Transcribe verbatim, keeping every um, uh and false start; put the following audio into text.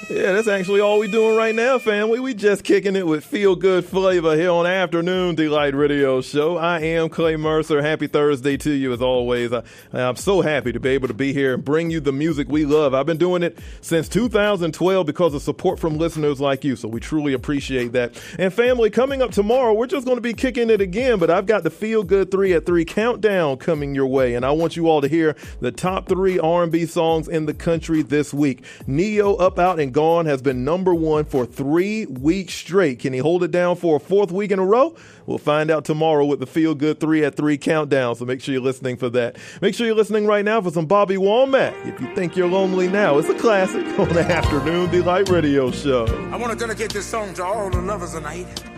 Yeah, that's actually all we doing right now, family. We just kicking it with Feel Good Flavor here on Afternoon Delight Radio Show. I am Clay Mercer. Happy Thursday to you as always. I, I'm so happy to be able to be here and bring you the music we love. I've been doing it since two thousand twelve because of support from listeners like you, so we truly appreciate that. And family, coming up tomorrow, we're just going to be kicking it again, but I've got the Feel Good three at three countdown coming your way, and I want you all to hear the top three R and B songs in the country this week. Neo, Up, Out, and Gone has been number one for three weeks straight. Can he hold it down for a fourth week in a row? We'll find out tomorrow with the Feel Good three at three countdown, so make sure you're listening for that. Make sure you're listening right now for some Bobby Womack. If you think you're lonely now, it's a classic on the Afternoon Delight Radio Show. I want to dedicate this song to all the lovers tonight.